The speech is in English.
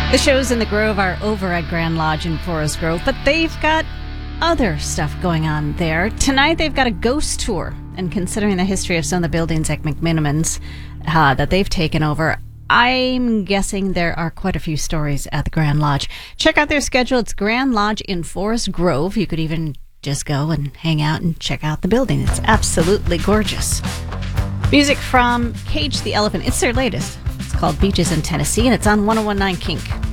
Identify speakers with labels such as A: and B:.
A: The shows in the Grove are over at Grand Lodge in Forest Grove, but they've got other stuff going on there. Tonight they've got a ghost tour, and considering the history of some of the buildings at McMenamins that they've taken over, I'm guessing there are quite a few stories at the Grand Lodge. Check out their schedule. It's Grand Lodge in Forest Grove. You could even just go and hang out and check out the building. It's absolutely gorgeous. Music from Cage the Elephant. It's their latest. It's called Beaches in Tennessee, and it's on 101.9 Kink.